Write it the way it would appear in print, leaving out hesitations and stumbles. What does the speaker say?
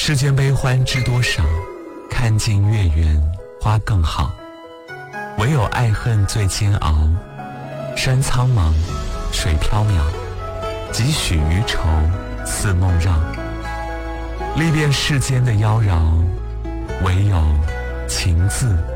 世间悲欢知多少，看尽月圆花更好。唯有爱恨最煎熬，山苍茫，水缥缈，几许余愁似梦绕。历遍世间的妖娆，唯有情字